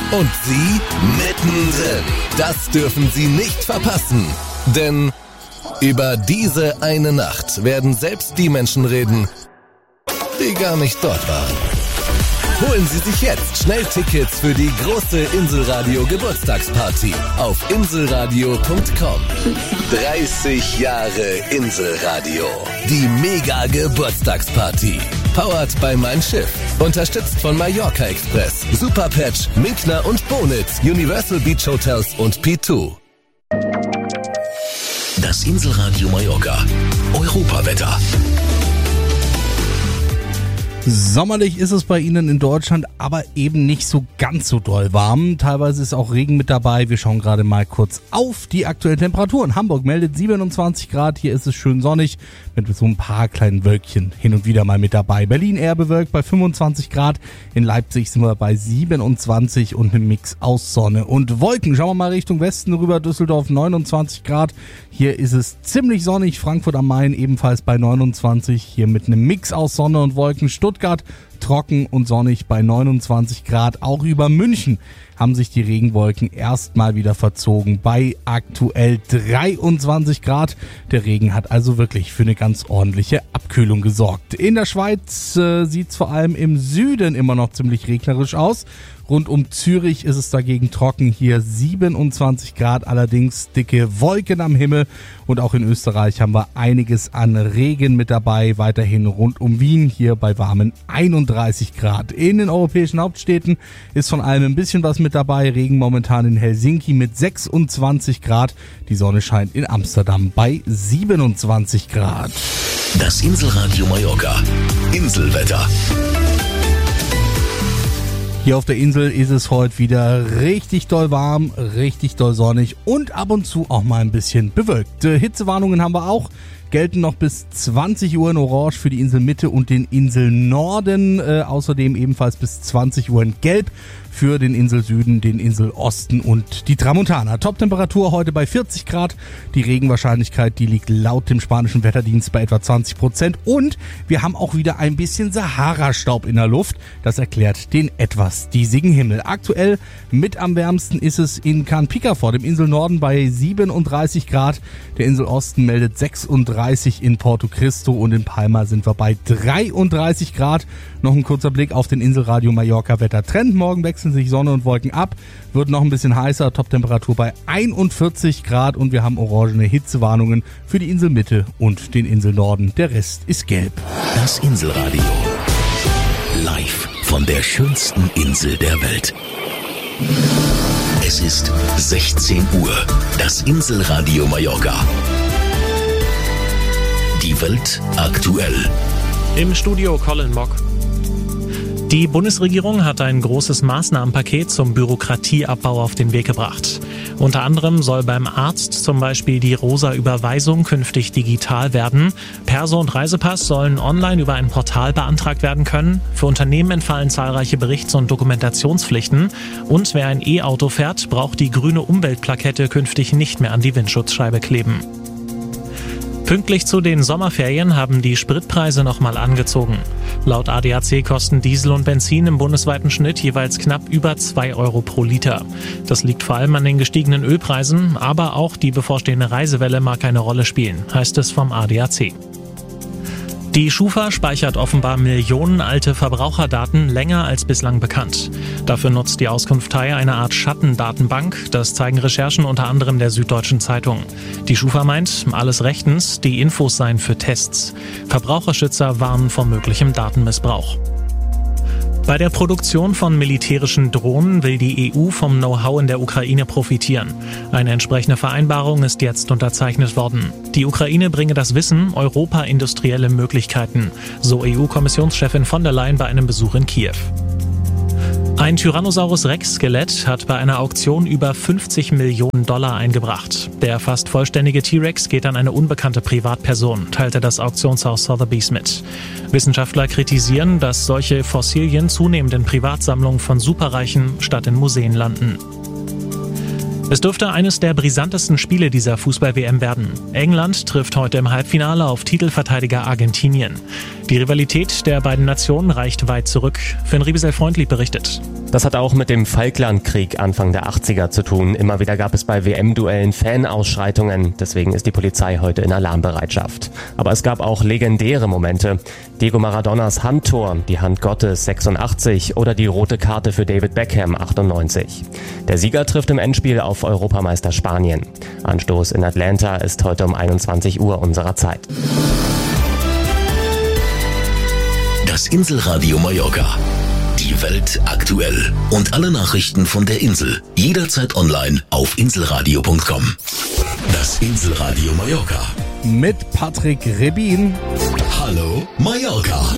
Und Sie mittendrin. Das dürfen Sie nicht verpassen. Denn über diese eine Nacht werden selbst die Menschen reden, die gar nicht dort waren. Holen Sie sich jetzt schnell Tickets für die große Inselradio Geburtstagsparty auf inselradio.com. 30 Jahre Inselradio. Die Mega Geburtstagsparty. Powered by Mein Schiff. Unterstützt von Mallorca Express, Superpatch, Minkner und Bonitz, Universal Beach Hotels und P2. Das Inselradio Mallorca. Europawetter. Sommerlich ist es bei Ihnen in Deutschland, aber eben nicht so ganz so doll warm. Teilweise ist auch Regen mit dabei. Wir schauen gerade mal kurz auf die aktuellen Temperaturen. Hamburg meldet 27 Grad. Hier ist es schön sonnig mit so ein paar kleinen Wölkchen hin und wieder mal mit dabei. Berlin eher bewölkt bei 25 Grad. In Leipzig sind wir bei 27 und einem Mix aus Sonne und Wolken. Schauen wir mal Richtung Westen rüber. Düsseldorf 29 Grad. Hier ist es ziemlich sonnig. Frankfurt am Main ebenfalls bei 29. Hier mit einem Mix aus Sonne und Wolken. Stuttgart trocken und sonnig bei 29 Grad. Auch über München haben sich die Regenwolken erstmal wieder verzogen bei aktuell 23 Grad. Der Regen hat also wirklich für eine ganz ordentliche Abkühlung gesorgt. In der Schweiz sieht es vor allem im Süden immer noch ziemlich regnerisch aus. Rund um Zürich ist es dagegen trocken, hier 27 Grad, allerdings dicke Wolken am Himmel. Und auch in Österreich haben wir einiges an Regen mit dabei, weiterhin rund um Wien, hier bei warmen 31 Grad. In den europäischen Hauptstädten ist von allem ein bisschen was mit dabei, Regen momentan in Helsinki mit 26 Grad, die Sonne scheint in Amsterdam bei 27 Grad. Das Inselradio Mallorca. Inselwetter. Hier auf der Insel ist es heute wieder richtig doll warm, richtig doll sonnig und ab und zu auch mal ein bisschen bewölkt. Hitzewarnungen haben wir auch, gelten noch bis 20 Uhr in Orange für die Inselmitte und den Inselnorden, außerdem ebenfalls bis 20 Uhr in Gelb für den Inselsüden, den Inselosten und die Tramontana. Toptemperatur heute bei 40 Grad. Die Regenwahrscheinlichkeit, die liegt laut dem spanischen Wetterdienst bei etwa 20%. Und wir haben auch wieder ein bisschen Sahara-Staub in der Luft. Das erklärt den etwas diesigen Himmel. Aktuell mit am wärmsten ist es in Canpica vor dem Inselnorden bei 37 Grad. Der Inselosten meldet 36 in Porto Cristo und in Palma sind wir bei 33 Grad. Noch ein kurzer Blick auf den Inselradio Mallorca Wettertrend. Morgen wechseln sich Sonne und Wolken ab, wird noch ein bisschen heißer, Toptemperatur bei 41 Grad und wir haben orangene Hitzewarnungen für die Inselmitte und den Inselnorden. Der Rest ist gelb. Das Inselradio. Live von der schönsten Insel der Welt. Es ist 16 Uhr. Das Inselradio Mallorca. Die Welt aktuell. Im Studio Colin Mock. Die Bundesregierung hat ein großes Maßnahmenpaket zum Bürokratieabbau auf den Weg gebracht. Unter anderem soll beim Arzt zum Beispiel die Rosa-Überweisung künftig digital werden. Perso und Reisepass sollen online über ein Portal beantragt werden können. Für Unternehmen entfallen zahlreiche Berichts- und Dokumentationspflichten. Und wer ein E-Auto fährt, braucht die grüne Umweltplakette künftig nicht mehr an die Windschutzscheibe kleben. Pünktlich zu den Sommerferien haben die Spritpreise nochmal angezogen. Laut ADAC kosten Diesel und Benzin im bundesweiten Schnitt jeweils knapp über 2 Euro pro Liter. Das liegt vor allem an den gestiegenen Ölpreisen, aber auch die bevorstehende Reisewelle mag eine Rolle spielen, heißt es vom ADAC. Die Schufa speichert offenbar Millionen alte Verbraucherdaten länger als bislang bekannt. Dafür nutzt die Auskunftei eine Art Schattendatenbank. Das zeigen Recherchen unter anderem der Süddeutschen Zeitung. Die Schufa meint, alles rechtens, die Infos seien für Tests. Verbraucherschützer warnen vor möglichem Datenmissbrauch. Bei der Produktion von militärischen Drohnen will die EU vom Know-how in der Ukraine profitieren. Eine entsprechende Vereinbarung ist jetzt unterzeichnet worden. Die Ukraine bringe das Wissen, Europa industrielle Möglichkeiten, so EU-Kommissionschefin von der Leyen bei einem Besuch in Kiew. Ein Tyrannosaurus Rex-Skelett hat bei einer Auktion über $50 Millionen eingebracht. Der fast vollständige T-Rex geht an eine unbekannte Privatperson, teilte das Auktionshaus Sotheby's mit. Wissenschaftler kritisieren, dass solche Fossilien zunehmend in Privatsammlungen von Superreichen statt in Museen landen. Es dürfte eines der brisantesten Spiele dieser Fußball-WM werden. England trifft heute im Halbfinale auf Titelverteidiger Argentinien. Die Rivalität der beiden Nationen reicht weit zurück. Finn Riebesel-Freundlich berichtet. Das hat auch mit dem Falklandkrieg Anfang der 80er zu tun. Immer wieder gab es bei WM-Duellen Fanausschreitungen. Deswegen ist die Polizei heute in Alarmbereitschaft. Aber es gab auch legendäre Momente. Diego Maradonas Handtor, die Hand Gottes 86 oder die rote Karte für David Beckham 98. Der Sieger trifft im Endspiel auf Europameister Spanien. Anstoß in Atlanta ist heute um 21 Uhr unserer Zeit. Das Inselradio Mallorca. Die Welt aktuell. Und alle Nachrichten von der Insel. Jederzeit online auf inselradio.com. Das Inselradio Mallorca. Mit Patrick Rebin. Hallo Mallorca.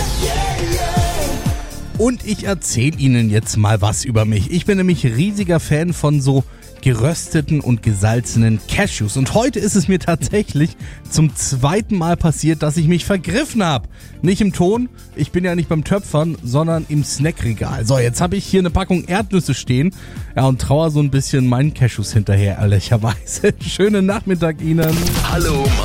Und ich erzähle Ihnen jetzt mal was über mich. Ich bin nämlich riesiger Fan von so gerösteten und gesalzenen Cashews. Und heute ist es mir tatsächlich zum zweiten Mal passiert, dass ich mich vergriffen habe. Nicht im Ton, ich bin ja nicht beim Töpfern, sondern im Snackregal. So, jetzt habe ich hier eine Packung Erdnüsse stehen, ja, und trauere so ein bisschen meinen Cashews hinterher, ehrlicherweise. Schönen Nachmittag Ihnen. Hallo